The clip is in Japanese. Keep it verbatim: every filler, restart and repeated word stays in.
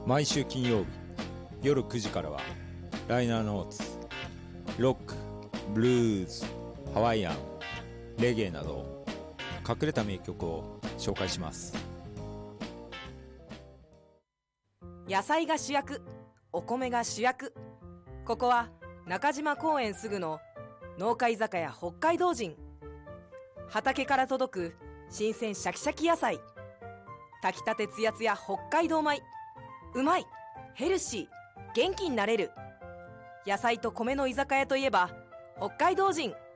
毎週金曜日夜くじからはライナーノーツ、ロック、ブルーズ、ハワイアン、レゲエなど隠れた名曲を紹介します。 野菜が主役、お米が主役。ここは中島公園すぐの農家居酒屋北海道人。畑から届く新鮮シャキシャキ野菜、炊きたてツヤツヤ北海道米。うまい、ヘルシー、元気になれる。野菜と米の居酒屋といえば北海道人。